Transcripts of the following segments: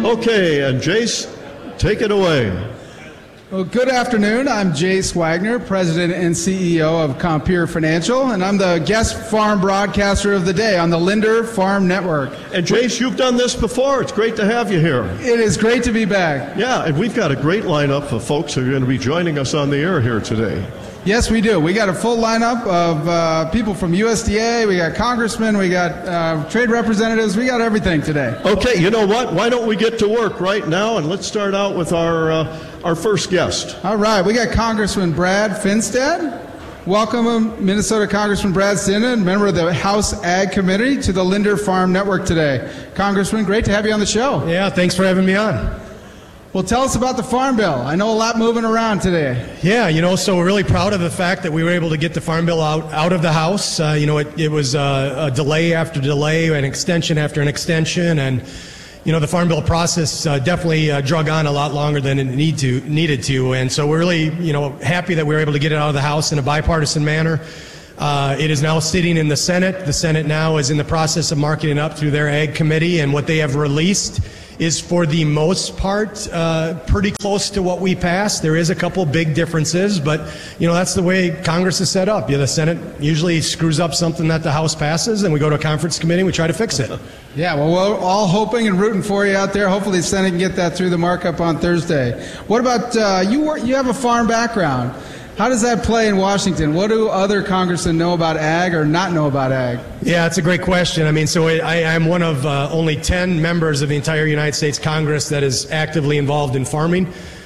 Okay, and Jace, take it away. Well, good afternoon. I'm Jace Wagner, President and CEO of Compeer Financial, and I'm the guest farm broadcaster of the day on the Linder Farm Network. And Jace, you've done this before. It's great to have you here. It is great to be back. Yeah, and we've got a great lineup of folks who are going to be joining us on the air here today. Yes, we do. We got a full lineup of people from USDA. We got congressmen. We got trade representatives. We got everything today. Okay, you know what? Why don't we get to work right now, and let's start out with our first guest. All right. We got Congressman Brad Finstad. Welcome, Minnesota Congressman Brad Finstad, member of the House Ag Committee, to the Linder Farm Network today. Congressman, great to have you on the show. Yeah, thanks for having me on. Well, tell us about the Farm Bill. I know a lot moving around today. Yeah, so we're really proud of the fact that we were able to get the Farm Bill out of the House. It was a delay after delay, an extension after an extension, and the Farm Bill process definitely drug on a lot longer than it needed to. And so we're really, happy that we were able to get it out of the House in a bipartisan manner. It is now sitting in the Senate. The Senate now is in the process of marking it up through their Ag Committee, and what they have released is for the most part pretty close to what we passed. There is a couple big differences, but that's the way Congress is set up. The Senate usually screws up something that the House passes, and we go to a conference committee and we try to fix it. Yeah, well, we're all hoping and rooting for you out there. Hopefully the Senate can get that through the markup on Thursday. What about you have a farm background. How does that play in Washington? What do other congressmen know about ag or not know about ag? Yeah, it's a great question. I'm one of only 10 members of the entire United States Congress that is actively involved in farming.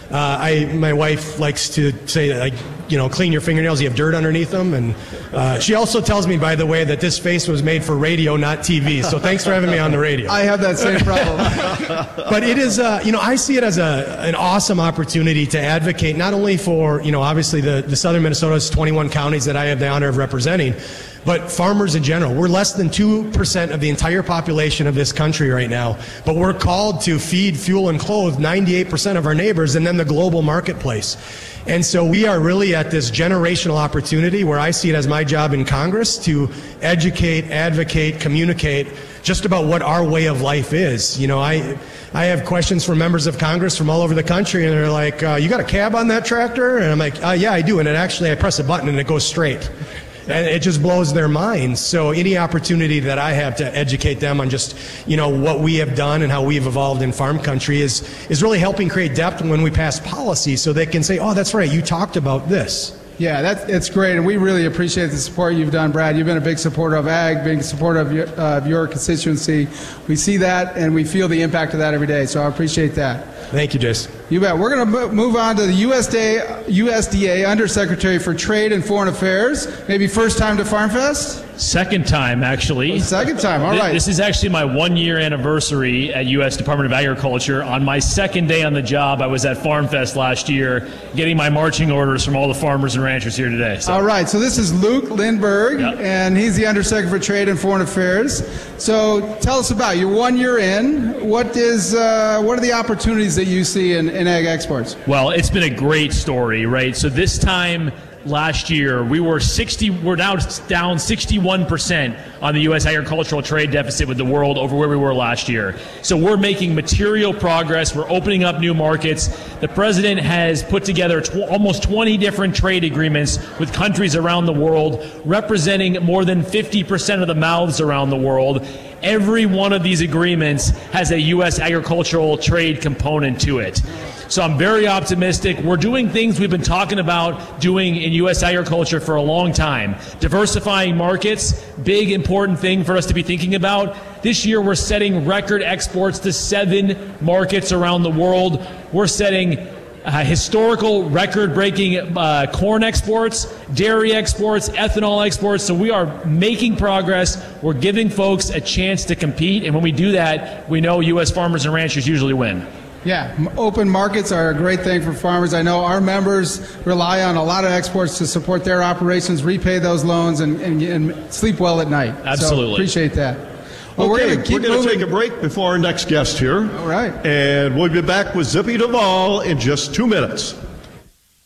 My wife likes to say, clean your fingernails, you have dirt underneath them. And she also tells me, by the way, that this face was made for radio, not TV. So thanks for having me on the radio. I have that same problem. But it is, I see it as an awesome opportunity to advocate not only for, obviously the southern Minnesota's 21 counties that I have the honor of representing, but farmers in general. We're less than 2% of the entire population of this country right now, but we're called to feed, fuel, and clothe 98% of our neighbors and then the global marketplace. And so we are really at this generational opportunity where I see it as my job in Congress to educate, advocate, communicate just about what our way of life is. I have questions from members of Congress from all over the country, and they're like, you got a cab on that tractor? And I'm like, yeah, I do. And I press a button and it goes straight. And it just blows their minds. So any opportunity that I have to educate them on just, what we have done and how we've evolved in farm country is really helping create depth when we pass policy so they can say, oh, that's right, you talked about this. Yeah, it's great, and we really appreciate the support you've done, Brad. You've been a big supporter of ag, big supporter of your constituency. We see that, and we feel the impact of that every day, so I appreciate that. Thank you, Jason. You bet. We're going to move on to the USDA Undersecretary for Trade and Foreign Affairs. Maybe first time to Farm Fest? Second time, actually. Second time, all right. This is actually my 1-year anniversary at U.S. Department of Agriculture. On my second day on the job, I was at Farm Fest last year, getting my marching orders from all the farmers and ranchers here today. So. All right, so this is Luke Lindberg, Yep. and he's the Undersecretary for Trade and Foreign Affairs. So tell us about your 1 year in. What are the opportunities that you see in ag exports? Well, it's been a great story, right? So this time last year, we're now down 61% on the U.S. agricultural trade deficit with the world over where we were last year. So we're making material progress. We're opening up new markets. The president has put together almost 20 different trade agreements with countries around the world, representing more than 50% of the mouths around the world. Every one of these agreements has a U.S. agricultural trade component to it. So I'm very optimistic. We're doing things we've been talking about doing in U.S. agriculture for a long time. Diversifying markets, big important thing for us to be thinking about. This year we're setting record exports to 7 markets around the world. We're setting historical record-breaking corn exports, dairy exports, ethanol exports. So we are making progress. We're giving folks a chance to compete. And when we do that, we know U.S. farmers and ranchers usually win. Yeah, open markets are a great thing for farmers. I know our members rely on a lot of exports to support their operations, repay those loans, and sleep well at night. Absolutely. So appreciate that. Well, Okay, we're going to take a break before our next guest here. All right. And we'll be back with Zippy Duvall in just 2 minutes.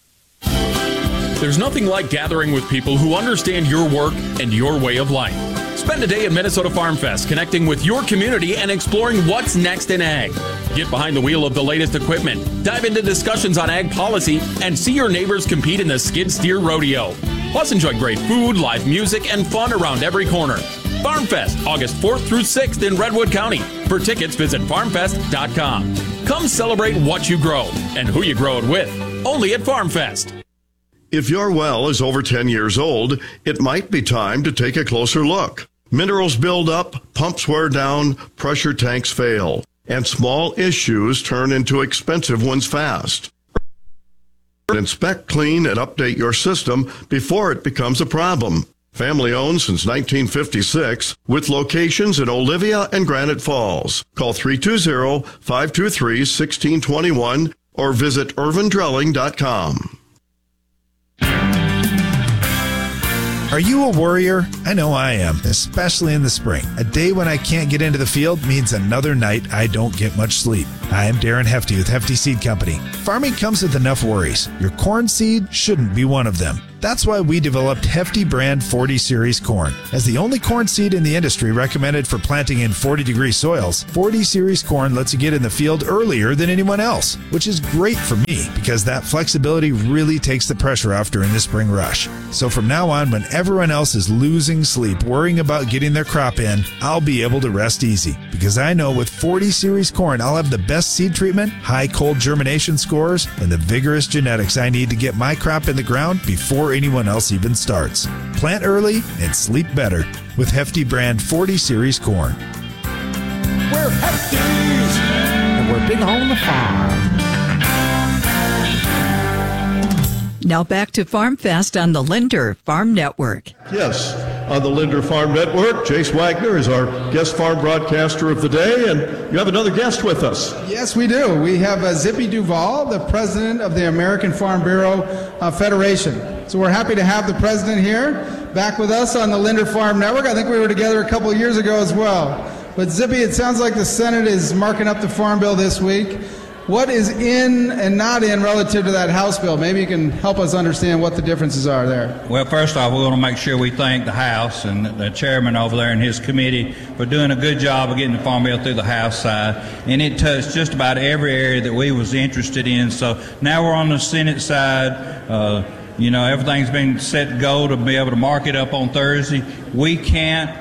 There's nothing like gathering with people who understand your work and your way of life. Spend a day at Minnesota Farm Fest connecting with your community and exploring what's next in ag. Get behind the wheel of the latest equipment, dive into discussions on ag policy, and see your neighbors compete in the Skid Steer Rodeo. Plus, enjoy great food, live music, and fun around every corner. Farm Fest, August 4th through 6th in Redwood County. For tickets, visit farmfest.com. Come celebrate what you grow and who you grow it with. Only at Farm Fest. If your well is over 10 years old, it might be time to take a closer look. Minerals build up, pumps wear down, pressure tanks fail, and small issues turn into expensive ones fast. Inspect, clean, and update your system before it becomes a problem. Family owned since 1956, with locations in Olivia and Granite Falls. Call 320-523-1621 or visit irvindrilling.com. Are you a worrier? I know I am, especially in the spring. A day when I can't get into the field means another night I don't get much sleep. Hi, I'm Darren Hefty with Hefty Seed Company. Farming comes with enough worries. Your corn seed shouldn't be one of them. That's why we developed Hefty brand 40 Series corn. As the only corn seed in the industry recommended for planting in 40-degree soils, 40 Series corn lets you get in the field earlier than anyone else, which is great for me because that flexibility really takes the pressure off during the spring rush. So from now on, when everyone else is losing sleep worrying about getting their crop in, I'll be able to rest easy because I know with 40 Series corn, I'll have the best seed treatment, high cold germination scores, and the vigorous genetics I need to get my crop in the ground before anyone else even starts. Plant early and sleep better with Hefty brand 40 Series corn. We're Hefties, and we're big on the farm. Now back to Farm Fest on the Linder Farm Network. Yes, on the Linder Farm Network, Jace Wagner is our guest farm broadcaster of the day, and you have another guest with us. Yes, we do. We have Zippy Duval, the president of the American Farm Bureau Federation. So we're happy to have the president here, back with us on the Linder Farm Network. I think we were together a couple of years ago as well. But Zippy, it sounds like the Senate is marking up the Farm Bill this week. What is in and not in relative to that House bill? Maybe you can help us understand what the differences are there. Well, first off, we want to make sure we thank the House and the chairman over there and his committee for doing a good job of getting the Farm Bill through the House side. And it touched just about every area that we was interested in. So now we're on the Senate side. Everything's been set to go to be able to mark it up on Thursday. We can't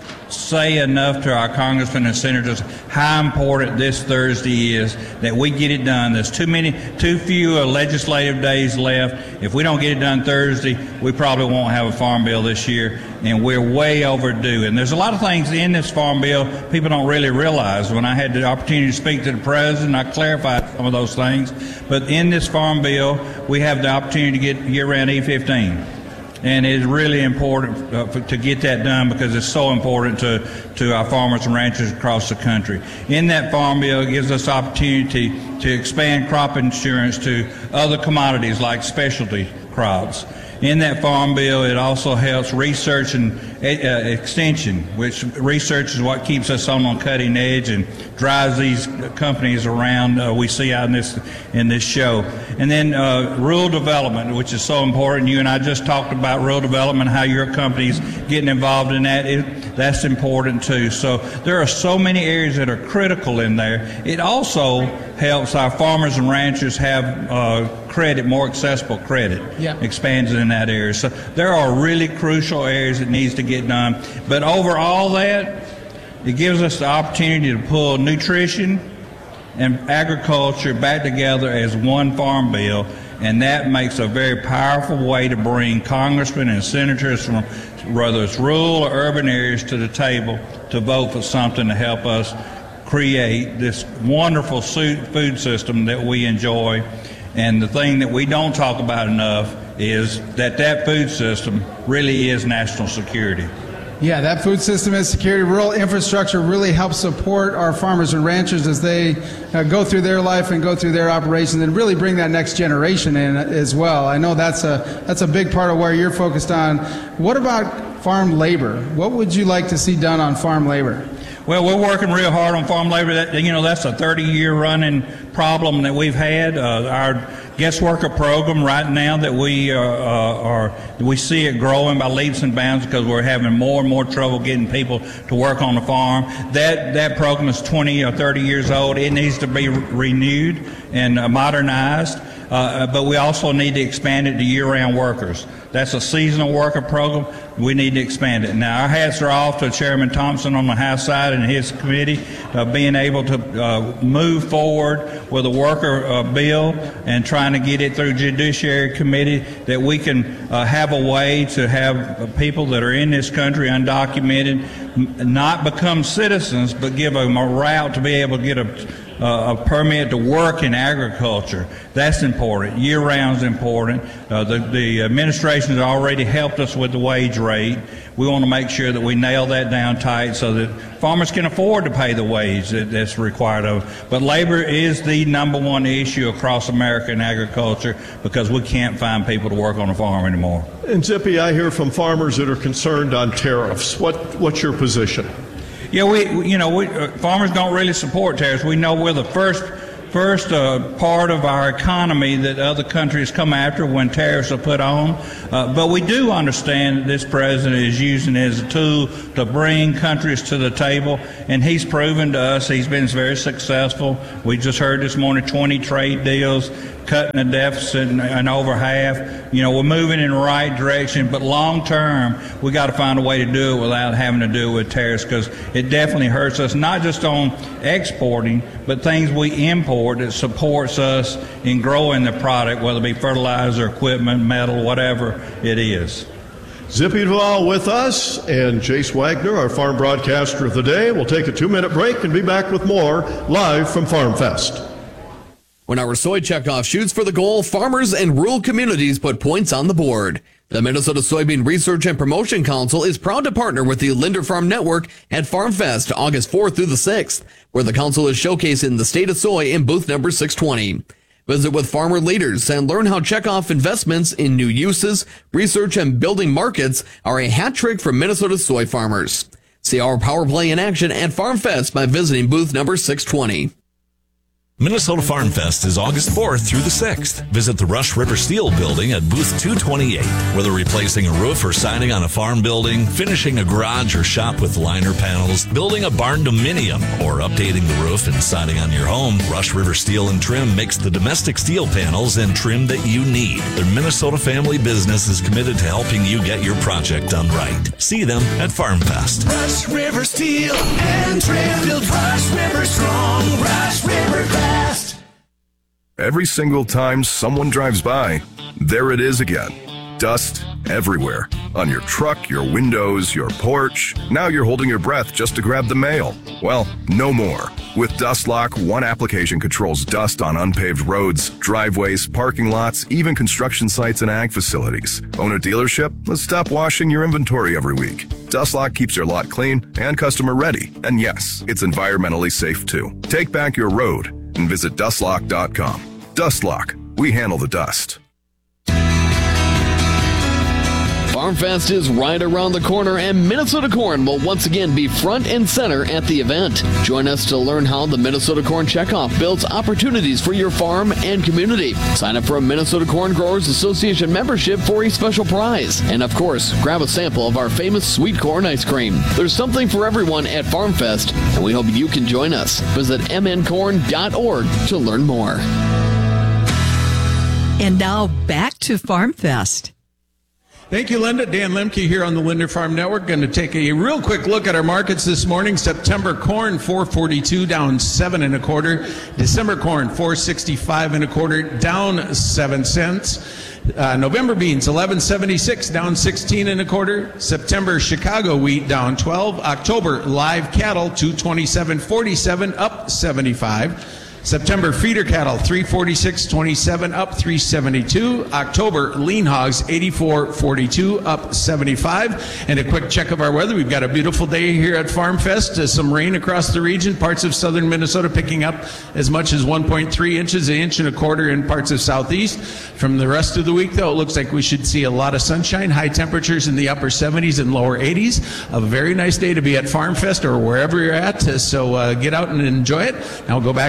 say enough to our congressmen and senators how important this Thursday is that we get it done. There's too few legislative days left. If we don't get it done Thursday, we probably won't have a farm bill this year, and we're way overdue. And there's a lot of things in this farm bill people don't really realize. When I had the opportunity to speak to the president, I clarified some of those things. But in this farm bill, we have the opportunity to get year-round E15. And it's really important to get that done because it's so important to our farmers and ranchers across the country. In that farm bill, it gives us opportunity to expand crop insurance to other commodities like specialty crops. In that farm bill, it also helps research and extension, which research is what keeps us on the cutting edge and drives these companies around we see out in this show. And then rural development, which is so important. You and I just talked about rural development, how your company's getting involved in that. That's important too. So there are so many areas that are critical in there. It also helps our farmers and ranchers have credit, more accessible credit, expands in that area. So there are really crucial areas that needs to get done. But over all that, it gives us the opportunity to pull nutrition and agriculture back together as one farm bill, and that makes a very powerful way to bring congressmen and senators from whether it's rural or urban areas to the table to vote for something to help us create this wonderful food system that we enjoy. And the thing that we don't talk about enough is that food system really is national security. Yeah, that food system is security. Rural infrastructure really helps support our farmers and ranchers as they go through their life and go through their operations and really bring that next generation in as well. I know that's a big part of where you're focused on. What about farm labor? What would you like to see done on farm labor? Well, we're working real hard on farm labor. That's a 30-year running problem that we've had. Our guest worker program right now that we see it growing by leaps and bounds because we're having more and more trouble getting people to work on the farm. That program is 20 or 30 years old. It needs to be renewed and modernized. But we also need to expand it to year-round workers. That's a seasonal worker program. We need to expand it. Now, our hats are off to Chairman Thompson on the House side and his committee being able to move forward with a worker bill and trying to get it through Judiciary Committee that we can have a way to have people that are in this country undocumented not become citizens but give them a route to be able to get a permit to work in agriculture. That's important. Year-round is important. The administration has already helped us with the wage rate. We want to make sure that we nail that down tight so that farmers can afford to pay the wage that's required of them. But labor is the number one issue across America in agriculture because we can't find people to work on a farm anymore. And Zippy, I hear from farmers that are concerned on tariffs. What's your position? Yeah, farmers don't really support tariffs. We know we're the first part of our economy that other countries come after when tariffs are put on. But we do understand that this president is using it as a tool to bring countries to the table, and he's proven to us he's been very successful. We just heard this morning 20 trade deals, cutting the deficit and over half. We're moving in the right direction, but long term, we got to find a way to do it without having to do it with tariffs because it definitely hurts us, not just on exporting, but things we import that supports us in growing the product, whether it be fertilizer, equipment, metal, whatever it is. Zippy Duvall with us, and Jace Wagner, our farm broadcaster of the day. We'll take a 2-minute break and be back with more live from Farm Fest. When our soy checkoff shoots for the goal, farmers and rural communities put points on the board. The Minnesota Soybean Research and Promotion Council is proud to partner with the Linder Farm Network at Farm Fest August 4th through the 6th, where the council is showcasing the state of soy in booth number 620. Visit with farmer leaders and learn how checkoff investments in new uses, research, and building markets are a hat trick for Minnesota soy farmers. See our power play in action at Farm Fest by visiting booth number 620. Minnesota Farm Fest is August 4th through the 6th. Visit the Rush River Steel building at booth 228. Whether replacing a roof or siding on a farm building, finishing a garage or shop with liner panels, building a barn dominium, or updating the roof and siding on your home, Rush River Steel and Trim makes the domestic steel panels and trim that you need. Their Minnesota family business is committed to helping you get your project done right. See them at Farm Fest. Rush River Steel and Trim. Build Rush River strong. Rush River fast. Every single time someone drives by, there it is again. Dust everywhere. On your truck, your windows, your porch. Now you're holding your breath just to grab the mail. Well, no more. With DustLock, one application controls dust on unpaved roads, driveways, parking lots, even construction sites and ag facilities. Own a dealership? Let's stop washing your inventory every week. DustLock keeps your lot clean and customer ready. And yes, it's environmentally safe too. Take back your road and visit dustlock.com. DustLock. We handle the dust. Farm Fest is right around the corner, and Minnesota Corn will once again be front and center at the event. Join us to learn how the Minnesota Corn Checkoff builds opportunities for your farm and community. Sign up for a Minnesota Corn Growers Association membership for a special prize. And of course, grab a sample of our famous sweet corn ice cream. There's something for everyone at Farm Fest, and we hope you can join us. Visit mncorn.org to learn more. And now back to Farm Fest. Thank you, Linda. Dan Lemke here on the Linder Farm Network. Going to take a real quick look at our markets this morning. September corn, 442, down 7 1/4. December corn, 465 1/4, down 7 cents. November beans, 11.76, down 16 1/4. September Chicago wheat, down 12. October live cattle, 227.47, up 75. September feeder cattle, 346.27, up 372. October lean hogs, 84.42, up 75. And a quick check of our weather. We've got a beautiful day here at Farm Fest. Some rain across the region. Parts of southern Minnesota picking up as much as 1.3 inches, 1 1/4 in parts of southeast. From the rest of the week, though, it looks like we should see a lot of sunshine. High temperatures in the upper 70s and lower 80s. A very nice day to be at Farm Fest or wherever you're at. So get out and enjoy it. Now we'll go back to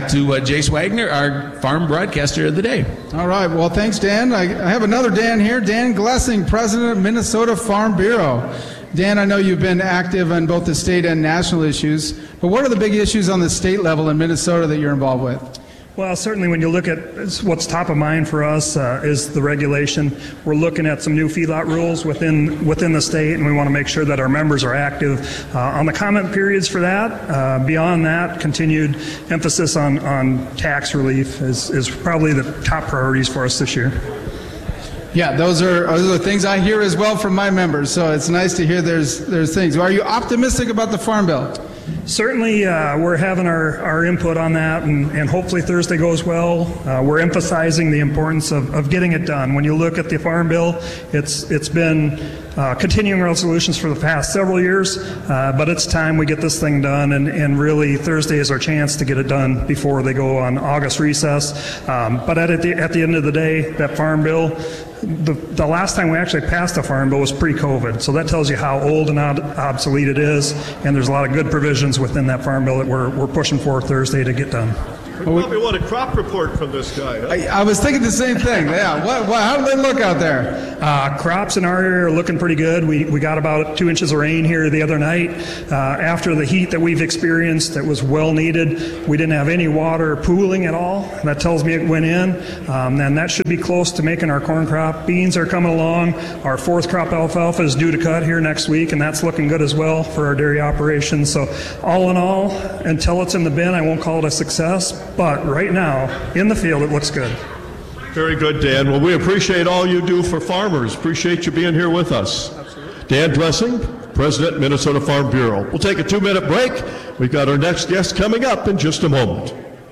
Jace Wagner, our farm broadcaster of the day. All right. Well, thanks, Dan. I have another Dan here, Dan Glessing, president of Minnesota Farm Bureau. Dan, I know you've been active on both the state and national issues, but what are the big issues on the state level in Minnesota that you're involved with? Well, certainly when you look at what's top of mind for us is the regulation. We're looking at some new feedlot rules within the state, and we want to make sure that our members are active on the comment periods for that. Beyond that, continued emphasis on tax relief is probably the top priorities for us this year. Yeah, those are things I hear as well from my members, so it's nice to hear there's things. Are you optimistic about the Farm Bill? Certainly, we're having our input on that, and hopefully Thursday goes well. We're emphasizing the importance of getting it done. When you look at the Farm Bill, it's been continuing resolutions for the past several years, but it's time we get this thing done, and really Thursday is our chance to get it done before they go on August recess. But at the end of the day, that Farm Bill, the last time we actually passed a Farm Bill was pre-COVID, so that tells you how old and obsolete it is, and there's a lot of good provisions within that Farm Bill that we're pushing for Thursday to get done. We probably want a crop report from this guy. Huh? I was thinking the same thing. Yeah. How do they look out there? Crops in our area are looking pretty good. We got about 2 inches of rain here the other night. After the heat that we've experienced, that was well needed. We didn't have any water pooling at all. That tells me it went in. And that should be close to making our corn crop. Beans are coming along. Our fourth crop alfalfa is due to cut here next week, and that's looking good as well for our dairy operations. So all in all, until it's in the bin, I won't call it a success. But right now, in the field, it looks good. Very good, Dan. Well, we appreciate all you do for farmers. Appreciate you being here with us. Absolutely. Dan Glessing, President, Minnesota Farm Bureau. We'll take a 2-minute break. We've got our next guest coming up in just a moment.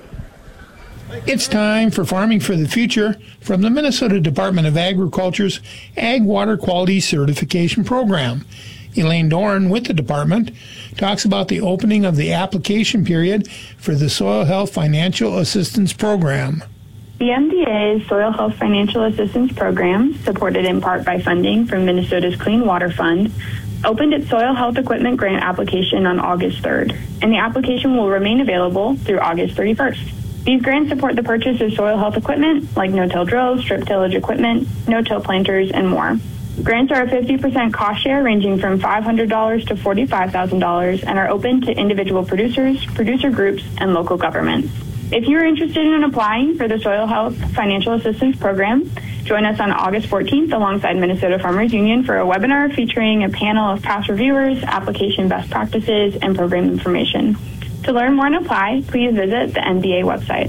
It's time for Farming for the Future from the Minnesota Department of Agriculture's Ag Water Quality Certification Program. Elaine Doran with the department talks about the opening of the application period for the Soil Health Financial Assistance Program. The MDA's Soil Health Financial Assistance Program, supported in part by funding from Minnesota's Clean Water Fund, opened its Soil Health Equipment Grant application on August 3rd, and the application will remain available through August 31st. These grants support the purchase of soil health equipment like no-till drills, strip tillage equipment, no-till planters, and more. Grants are a 50% cost share ranging from $500 to $45,000 and are open to individual producers, producer groups, and local governments. If you are interested in applying for the Soil Health Financial Assistance Program, join us on August 14th alongside Minnesota Farmers Union for a webinar featuring a panel of past reviewers, application best practices, and program information. To learn more and apply, please visit the MDA website.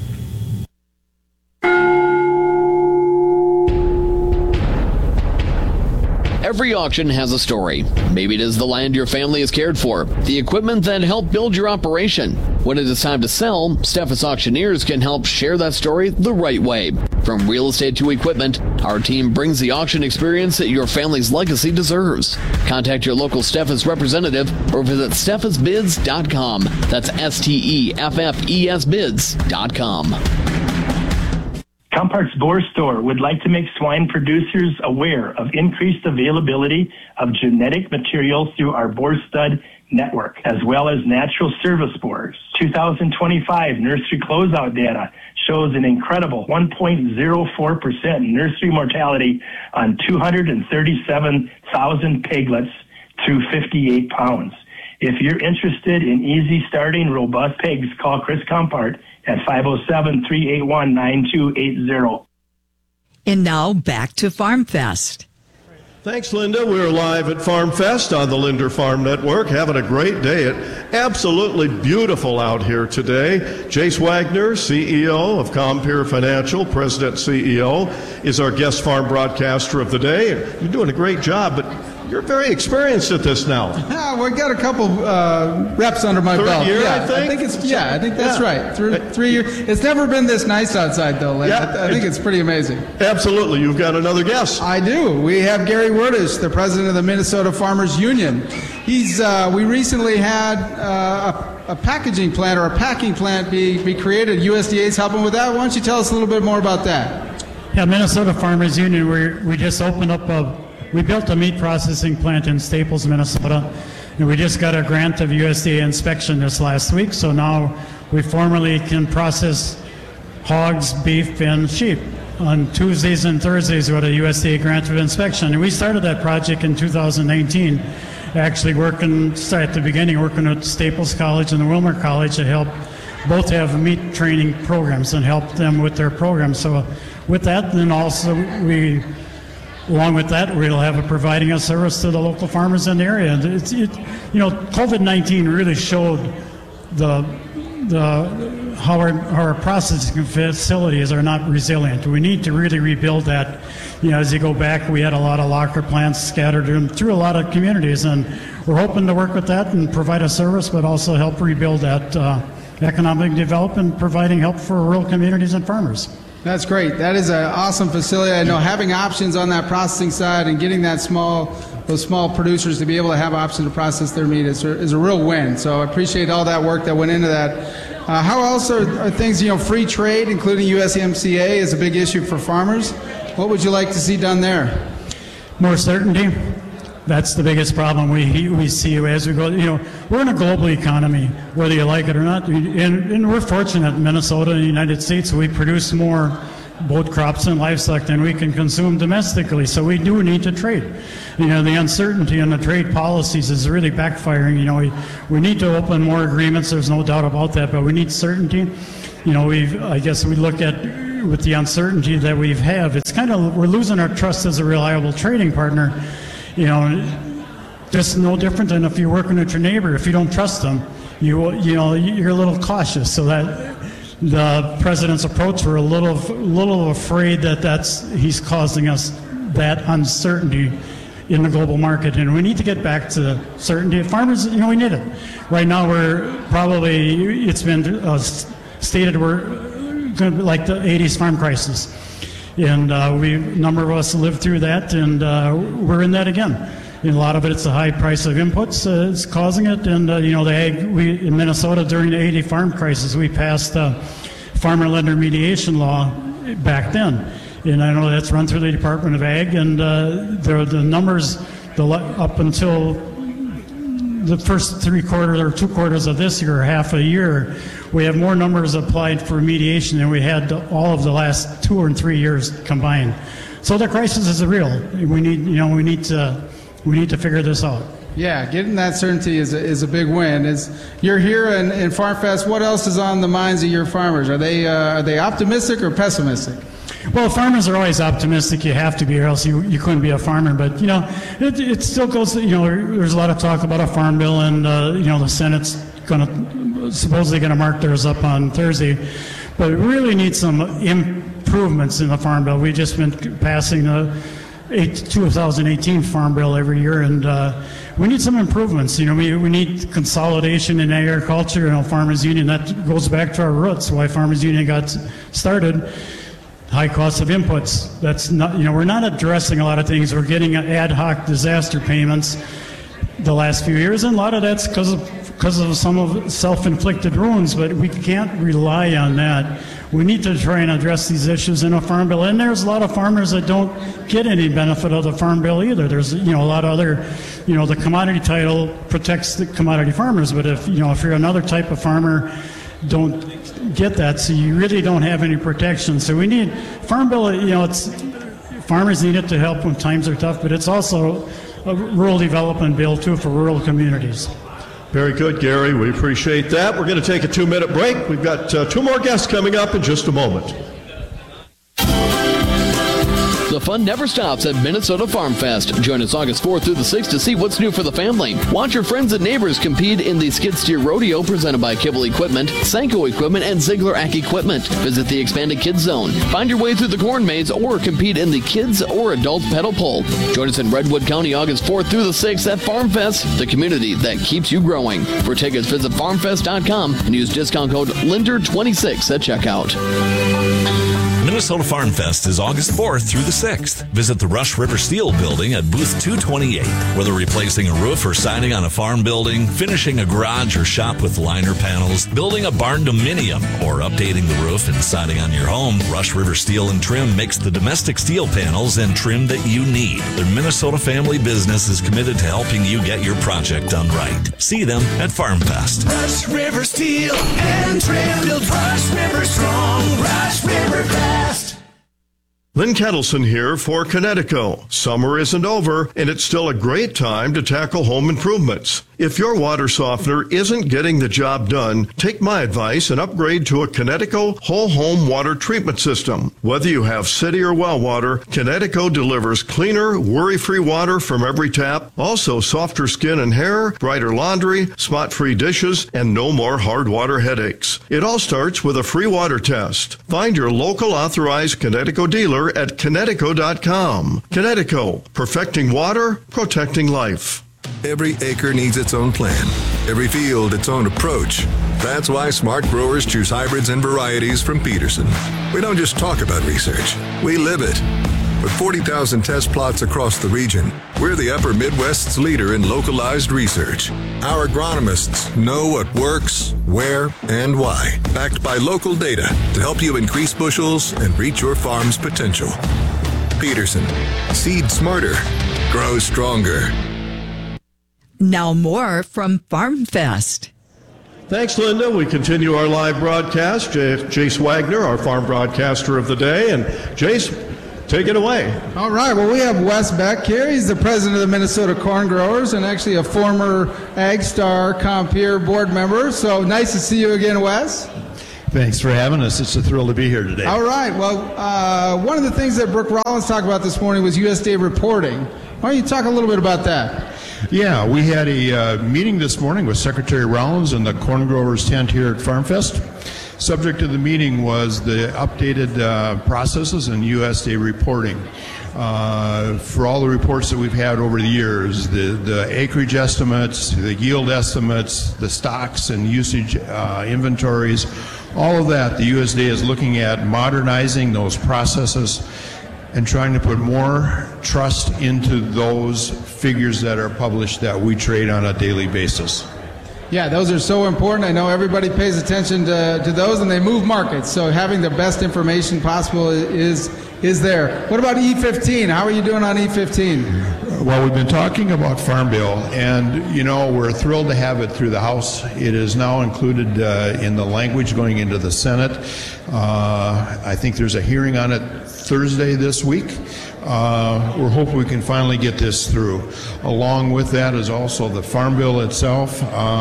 Every auction has a story. Maybe it is the land your family has cared for, the equipment that helped build your operation. When it is time to sell, Steffes Auctioneers can help share that story the right way. From real estate to equipment, our team brings the auction experience that your family's legacy deserves. Contact your local Steffes representative or visit steffesbids.com. That's STEFFES bids.com. Compart's Boar Store would like to make swine producers aware of increased availability of genetic material through our boar stud network, as well as natural service boars. 2025 nursery closeout data shows an incredible 1.04% nursery mortality on 237,000 piglets through 58 pounds. If you're interested in easy starting robust pigs, call Chris Compart at 507-381-9280. And now back to Farm Fest. Thanks, Linda. We're live at Farm Fest on the Linder Farm Network, having a great day. It's absolutely beautiful out here today. Jace Wagner, CEO of Compeer Financial, President CEO, is our guest farm broadcaster of the day. You're doing a great job, but you're very experienced at this now. Yeah, we got a couple reps under my belt. Third year, yeah, I think? I think that's right. 3 years. It's never been this nice outside, though, Lynn. Yeah, I think it's pretty amazing. Absolutely. You've got another guest. I do. We have Gary Werdish, the president of the Minnesota Farmers Union. We recently had a packaging plant or a packing plant be created. USDA is helping with that. Why don't you tell us a little bit more about that? Yeah, Minnesota Farmers Union, we just opened up we built a meat processing plant in Staples, Minnesota, and we just got a grant of USDA inspection this last week, so now we formally can process hogs, beef, and sheep. On Tuesdays and Thursdays, we had a USDA granted inspection. And we started that project in 2019, actually working at the beginning, working at Staples College and the Wilmer College to help both have meat training programs and help them with their programs. So with that, then also along with that, we'll have providing a service to the local farmers in the area. COVID-19 really showed how our processing facilities are not resilient. We need to really rebuild that. As you go back, we had a lot of locker plants scattered through a lot of communities, and we're hoping to work with that and provide a service, but also help rebuild that economic development, providing help for rural communities and farmers. That's great. That is an awesome facility. I know having options on that processing side and getting those small producers to be able to have options to process their meat is a real win. So I appreciate all that work that went into that. How else are things, free trade, including USMCA, is a big issue for farmers. What would you like to see done there? More certainty. That's the biggest problem we see as we go. We're in a global economy, whether you like it or not. And we're fortunate in Minnesota and the United States. We produce more both crops and livestock than we can consume domestically. So we do need to trade. The uncertainty in the trade policies is really backfiring. We need to open more agreements. There's no doubt about that, but we need certainty. I guess we look at with the uncertainty that we have, we're losing our trust as a reliable trading partner. Just no different than if you're working with your neighbor. If you don't trust them, you're a little cautious. So that the president's approach, we're a little afraid that he's causing us that uncertainty in the global market, and we need to get back to certainty. Farmers, we need it. Right now, it's been stated we're going to be like the 80s farm crisis. And a number of us lived through that, and we're in that again. And a lot of it's the high price of inputs is causing it. And in Minnesota during the 80 farm crisis, we passed the farmer-lender mediation law back then. And I know that's run through the Department of Ag, and the numbers up until the first 3 quarters or 2 quarters of this year, or half a year, we have more numbers applied for mediation than we had all of the last 2 or 3 years combined. So the crisis is real. We need to figure this out. Yeah, getting that certainty is a big win. You're here in Farm Fest, what else is on the minds of your farmers? Are they optimistic or pessimistic? Well, farmers are always optimistic. You have to be, or else you couldn't be a farmer. But it still goes. There's a lot of talk about a farm bill, and the Senate's supposedly going to mark theirs up on Thursday. But we really need some improvements in the farm bill. We've just been passing the 2018 farm bill every year, and we need some improvements. We need consolidation in agriculture. Farmers Union, that goes back to our roots, why Farmers Union got started. High cost of inputs. That's not, we're not addressing a lot of things. We're getting ad hoc disaster payments the last few years, and a lot of that's because of some of self-inflicted wounds, but we can't rely on that. We need to try and address these issues in a farm bill, and there's a lot of farmers that don't get any benefit of the farm bill either. There's a lot of other, the commodity title protects the commodity farmers, but if you're another type of farmer, don't get that, so you really don't have any protection. So we need farm bill. Farmers need it to help when times are tough, but it's also a rural development bill too for rural communities. Very good, Gary. We appreciate that. We're going to take a 2-minute break. We've got 2 more guests coming up in just a moment. The fun never stops at Minnesota Farm Fest. Join us August 4th through the 6th to see what's new for the family. Watch your friends and neighbors compete in the Skid Steer Rodeo presented by Kibble Equipment, Sanko Equipment, and Ziegler Ag Equipment. Visit the expanded Kids Zone. Find your way through the corn maze or compete in the kids or adult pedal pole. Join us in Redwood County August 4th through the 6th at Farm Fest, the community that keeps you growing. For tickets, visit farmfest.com and use discount code LINDER26 at checkout. Minnesota Farm Fest is August 4th through the 6th. Visit the Rush River Steel Building at booth 228. Whether replacing a roof or siding on a farm building, finishing a garage or shop with liner panels, building a barn dominium, or updating the roof and siding on your home, Rush River Steel and Trim makes the domestic steel panels and trim that you need. Their Minnesota family business is committed to helping you get your project done right. See them at Farm Fest. Rush River Steel and Trim. Build Rush River strong. Rush Lynn Kettleson here for Connecticut. Summer isn't over, and it's still a great time to tackle home improvements. If your water softener isn't getting the job done, take my advice and upgrade to a Connecticut whole home water treatment system. Whether you have city or well water, Connecticut delivers cleaner, worry-free water from every tap, also softer skin and hair, brighter laundry, spot-free dishes, and no more hard water headaches. It all starts with a free water test. Find your local authorized Connecticut dealer at Connecticut.com. Connecticut, perfecting water, protecting life. Every acre needs its own plan, every field its own approach. That's why smart growers choose hybrids and varieties from Peterson. We don't just talk about research, we live it. With 40,000 test plots across the region, we're the Upper Midwest's leader in localized research. Our agronomists know what works, where, and why, backed by local data to help you increase bushels and reach your farm's potential. Peterson, seed smarter, grow stronger. Now more from FarmFest. Thanks, Linda. We continue our live broadcast. Jace Wagner, our farm broadcaster of the day. And Jace, take it away. All right. Well, we have Wes Beck here. He's the president of the Minnesota Corn Growers and actually a former AgStar Compeer board member. So nice to see you again, Wes. Thanks for having us. It's a thrill to be here today. All right. Well, one of the things that Brooke Rollins talked about this morning was USDA reporting. Why don't you talk a little bit about that? Yeah, we had a meeting this morning with Secretary Rollins in the Corn Growers tent here at FarmFest. Subject of the meeting was the updated processes and USDA reporting. For all the reports that we've had over the years, the acreage estimates, the yield estimates, the stocks and usage inventories, all of that, the USDA is looking at modernizing those processes and trying to put more trust into those figures that are published that we trade on a daily basis. Yeah, those are so important. I know everybody pays attention to those, and they move markets. So having the best information possible is there. What about E15? How are you doing on E15? Well, we've been talking about Farm Bill, and we're thrilled to have it through the House. It is now included in the language going into the Senate. I think there's a hearing on it Thursday this week. We're hoping we can finally get this through. Along with that is also the Farm Bill itself.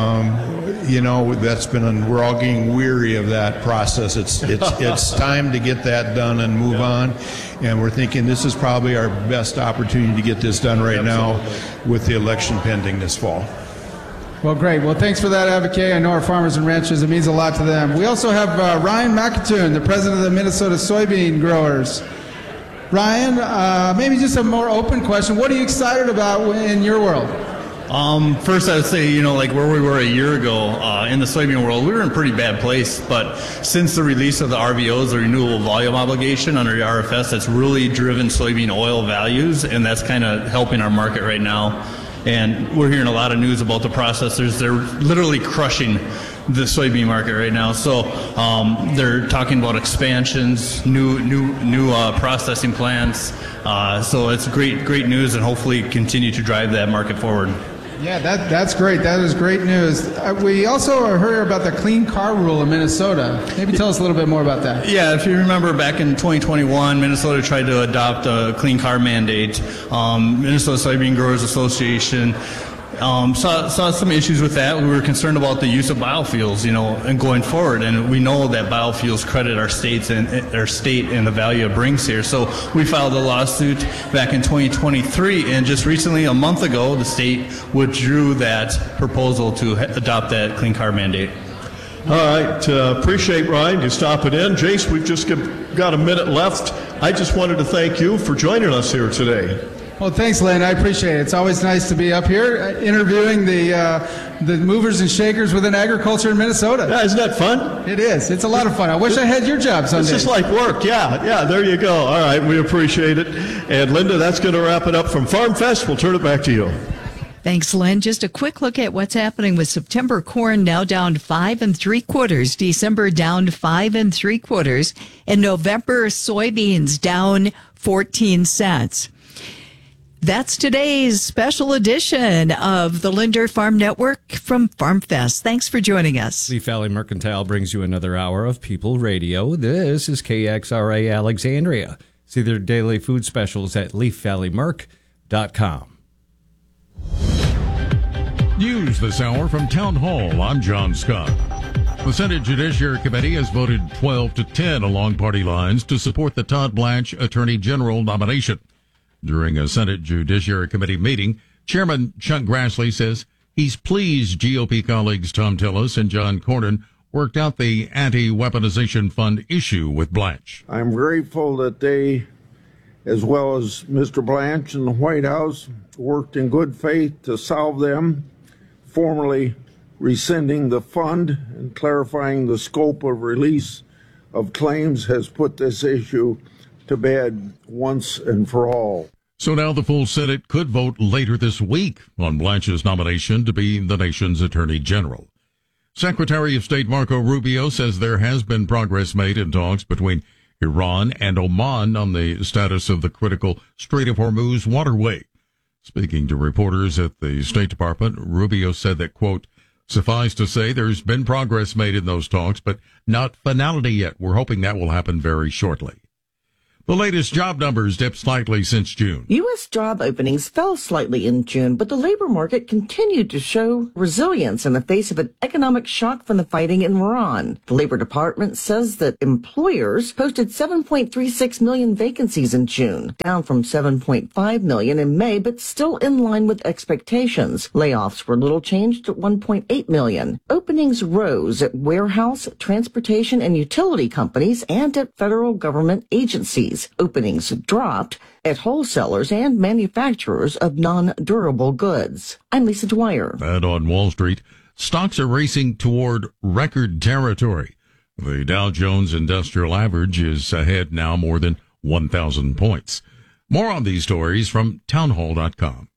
That's been we're all getting weary of that process. It's time to get that done and move on. And we're thinking this is probably our best opportunity to get this done right now with the election pending this fall. Well, great. Well, thanks for that, Advocate. I know our farmers and ranchers, it means a lot to them. We also have Ryan McAtoon, the president of the Minnesota Soybean Growers. Ryan, maybe just a more open question. What are you excited about in your world? First, I would say, like where we were a year ago in the soybean world, we were in a pretty bad place. But since the release of the RVOs, the renewable volume obligation under the RFS, that's really driven soybean oil values, and that's kind of helping our market right now. And we're hearing a lot of news about the processors. They're literally crushing the soybean market right now. So they're talking about expansions, new processing plants. So it's great news, and hopefully continue to drive that market forward. Yeah, that's great. That is great news. We also heard about the clean car rule in Minnesota. Maybe tell us a little bit more about that. Yeah, if you remember back in 2021, Minnesota tried to adopt a clean car mandate. Minnesota Soybean Growers Association saw some issues with that. We were concerned about the use of biofuels, and going forward. And we know that biofuels credit our state and the value it brings here. So we filed a lawsuit back in 2023, and just recently, a month ago, the state withdrew that proposal to adopt that clean car mandate. All right, appreciate Ryan you stopping in. Jace, we've just got a minute left. I just wanted to thank you for joining us here today. Well, thanks, Lynn. I appreciate it. It's always nice to be up here interviewing the movers and shakers within agriculture in Minnesota. Yeah, isn't that fun? It is. It's a lot of fun. I wish I had your job someday. It's just like work. Yeah, there you go. All right, we appreciate it. And Linda, that's going to wrap it up from FarmFest. We'll turn it back to you. Thanks, Lynn. Just a quick look at what's happening with September corn now down 5 3/4, December down 5 3/4, and November soybeans down 14 cents. That's today's special edition of the Linder Farm Network from FarmFest. Thanks for joining us. Leaf Valley Mercantile brings you another hour of People Radio. This is KXRA Alexandria. See their daily food specials at leafvalleymerc.com. News this hour from Town Hall. I'm John Scott. The Senate Judiciary Committee has voted 12-10 along party lines to support the Todd Blanche Attorney General nomination. During a Senate Judiciary Committee meeting, Chairman Chuck Grassley says he's pleased GOP colleagues Tom Tillis and John Cornyn worked out the anti-weaponization fund issue with Blanche. I'm grateful that they, as well as Mr. Blanche and the White House, worked in good faith to solve them, formally rescinding the fund and clarifying the scope of release of claims has put this issue to bed once and for all. So now the full Senate could vote later this week on Blanche's nomination to be the nation's Attorney General. Secretary of State Marco Rubio says there has been progress made in talks between Iran and Oman on the status of the critical Strait of Hormuz waterway. Speaking to reporters at the State Department, Rubio said that, quote, suffice to say there's been progress made in those talks, but not finality yet. We're hoping that will happen very shortly. The latest job numbers dipped slightly since June. U.S. job openings fell slightly in June, but the labor market continued to show resilience in the face of an economic shock from the fighting in Iran. The Labor Department says that employers posted 7.36 million vacancies in June, down from 7.5 million in May, but still in line with expectations. Layoffs were little changed at 1.8 million. Openings rose at warehouse, transportation, and utility companies and at federal government agencies. Openings dropped at wholesalers and manufacturers of non-durable goods. I'm Lisa Dwyer. And on Wall Street, stocks are racing toward record territory. The Dow Jones Industrial Average is ahead now more than 1,000 points. More on these stories from townhall.com.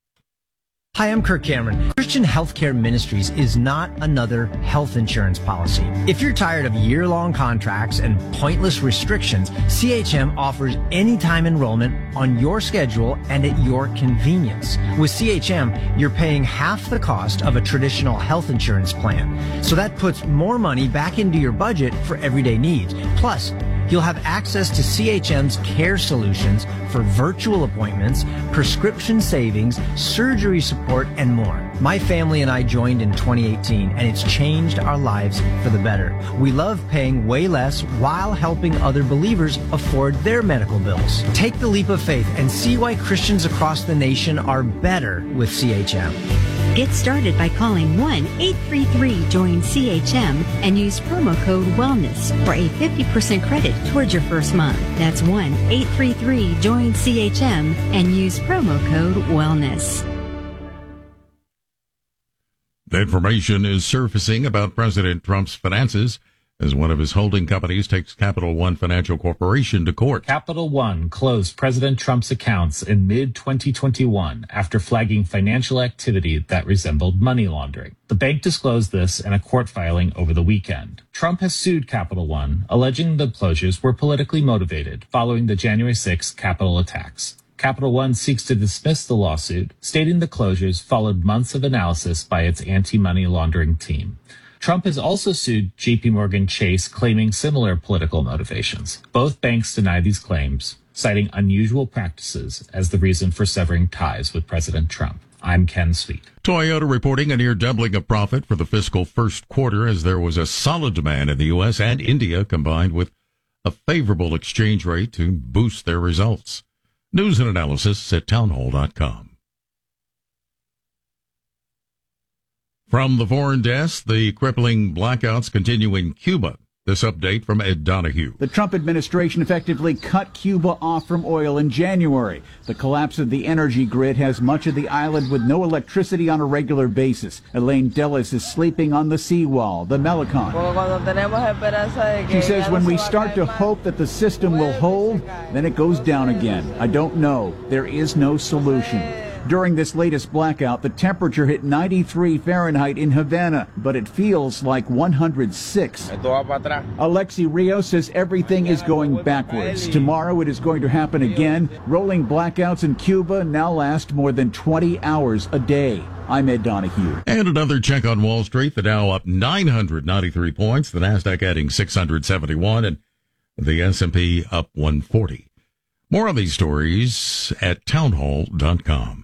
Hi, I'm Kirk Cameron. Christian Healthcare Ministries is not another health insurance policy. If you're tired of year-long contracts and pointless restrictions, CHM offers anytime enrollment on your schedule and at your convenience. With CHM, you're paying half the cost of a traditional health insurance plan. So that puts more money back into your budget for everyday needs. Plus, you'll have access to CHM's care solutions for virtual appointments, prescription savings, surgery support, and more. My family and I joined in 2018, and it's changed our lives for the better. We love paying way less while helping other believers afford their medical bills. Take the leap of faith and see why Christians across the nation are better with CHM. Get started by calling 1-833-JOIN-CHM and use promo code WELLNESS for a 50% credit towards your first month. That's 1-833-JOIN-CHM and use promo code WELLNESS. The information is surfacing about President Trump's finances as one of his holding companies takes Capital One Financial Corporation to court. Capital One closed President Trump's accounts in mid-2021 after flagging financial activity that resembled money laundering. The bank disclosed this in a court filing over the weekend. Trump has sued Capital One, alleging the closures were politically motivated following the January 6th Capitol attacks. Capital One seeks to dismiss the lawsuit, stating the closures followed months of analysis by its anti-money laundering team. Trump has also sued JPMorgan Chase, claiming similar political motivations. Both banks deny these claims, citing unusual practices as the reason for severing ties with President Trump. I'm Ken Sweet. Toyota reporting a near doubling of profit for the fiscal first quarter as there was a solid demand in the U.S. and India combined with a favorable exchange rate to boost their results. News and analysis at townhall.com. From the foreign desk, the crippling blackouts continue in Cuba. This update from Ed Donahue. The Trump administration effectively cut Cuba off from oil in January. The collapse of the energy grid has much of the island with no electricity on a regular basis. Elaine Dellis is sleeping on the seawall, the Melicon. She says when we start to hope that the system will hold, then it goes down again. I don't know. There is no solution. During this latest blackout, the temperature hit 93 Fahrenheit in Havana, but it feels like 106. Alexi Rios says everything is going backwards. Tomorrow it is going to happen again. Rolling blackouts in Cuba now last more than 20 hours a day. I'm Ed Donahue. And another check on Wall Street. The Dow up 993 points, the Nasdaq adding 671, and the S&P up 140. More of these stories at townhall.com.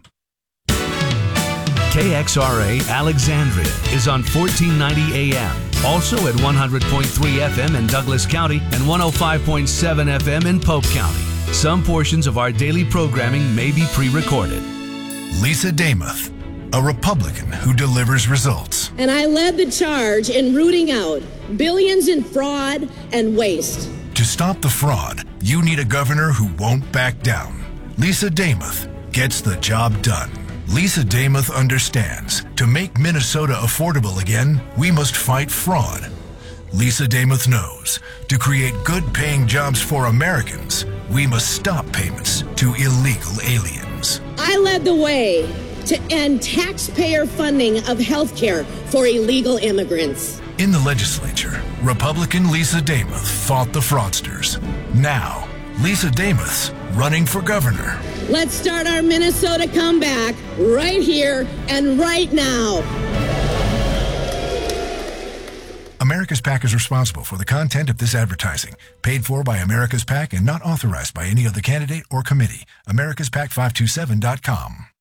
KXRA Alexandria is on 1490 AM. Also at 100.3 FM in Douglas County and 105.7 FM in Polk County. Some portions of our daily programming may be pre-recorded. Lisa Damuth, a Republican who delivers results. And I led the charge in rooting out billions in fraud and waste. To stop the fraud, you need a governor who won't back down. Lisa Damuth gets the job done. Lisa Damuth understands to make Minnesota affordable again, we must fight fraud. Lisa Damuth knows to create good-paying jobs for Americans, we must stop payments to illegal aliens. I led the way to end taxpayer funding of health care for illegal immigrants. In the legislature, Republican Lisa Damuth fought the fraudsters. Now, Lisa Damuth's running for governor. Let's start our Minnesota comeback right here and right now. America's PAC is responsible for the content of this advertising, paid for by America's PAC and not authorized by any other candidate or committee. AmericasPAC527.com.